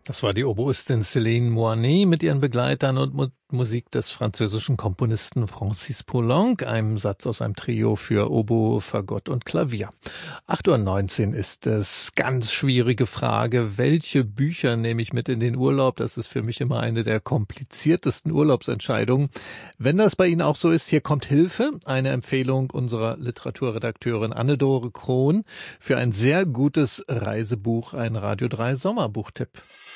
Das war die Oboistin Céline Moinet mit ihren Begleitern und Musik des französischen Komponisten Francis Poulenc, einem Satz aus einem Trio für Oboe, Fagott und Klavier. 8:19 Uhr ist es. Ganz schwierige Frage. Welche Bücher nehme ich mit in den Urlaub? Das ist für mich immer eine der kompliziertesten Urlaubsentscheidungen. Wenn das bei Ihnen auch so ist, hier kommt Hilfe. Eine Empfehlung unserer Literaturredakteurin Anne-Dore Krohn für ein sehr gutes Reisebuch, ein Radio 3 Sommerbuchtipp.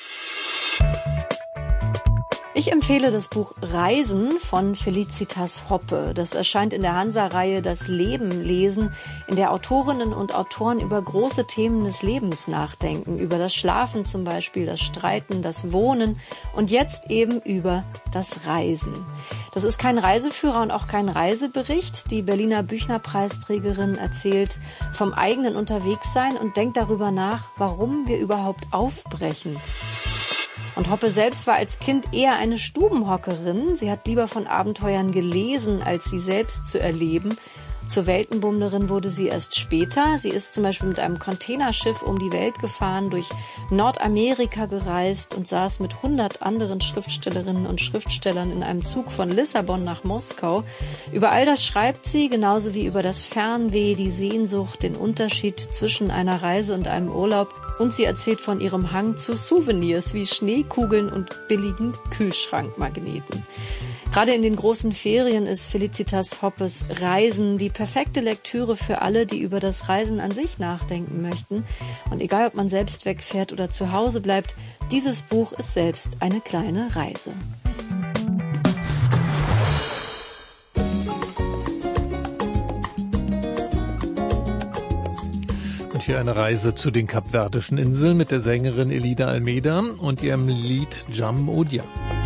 Ich empfehle das Buch Reisen von Felicitas Hoppe. Das erscheint in der Hansa-Reihe Das Leben lesen, in der Autorinnen und Autoren über große Themen des Lebens nachdenken. Über das Schlafen zum Beispiel, das Streiten, das Wohnen und jetzt eben über das Reisen. Das ist kein Reiseführer und auch kein Reisebericht. Die Berliner Büchnerpreisträgerin erzählt vom eigenen Unterwegssein und denkt darüber nach, warum wir überhaupt aufbrechen. Und Hoppe selbst war als Kind eher eine Stubenhockerin. Sie hat lieber von Abenteuern gelesen, als sie selbst zu erleben. Zur Weltenbummlerin wurde sie erst später. Sie ist zum Beispiel mit einem Containerschiff um die Welt gefahren, durch Nordamerika gereist und saß mit 100 anderen Schriftstellerinnen und Schriftstellern in einem Zug von Lissabon nach Moskau. Über all das schreibt sie, genauso wie über das Fernweh, die Sehnsucht, den Unterschied zwischen einer Reise und einem Urlaub. Und sie erzählt von ihrem Hang zu Souvenirs wie Schneekugeln und billigen Kühlschrankmagneten. Gerade in den großen Ferien ist Felicitas Hoppes Reisen die perfekte Lektüre für alle, die über das Reisen an sich nachdenken möchten. Und egal, ob man selbst wegfährt oder zu Hause bleibt, dieses Buch ist selbst eine kleine Reise. Hier eine Reise zu den Kapverdischen Inseln mit der Sängerin Elida Almeida und ihrem Lied Jam Odia.